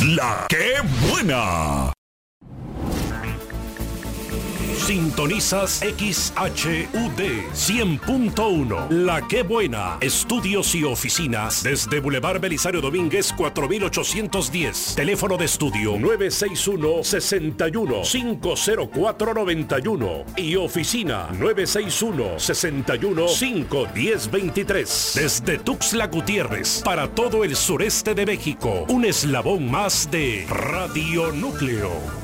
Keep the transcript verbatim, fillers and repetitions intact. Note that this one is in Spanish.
La Que Buena. Sintonizas X H U D cien punto uno. La Que Buena. Estudios y oficinas desde Boulevard Belisario Domínguez cuatro mil ochocientos diez. Teléfono de estudio nueve seis uno, seis uno, cinco cero cuatro, nueve uno y oficina nueve seis uno, seis uno, cinco uno cero, dos tres. Desde Tuxtla Gutiérrez para todo el sureste de México. Un eslabón más de Radio Núcleo.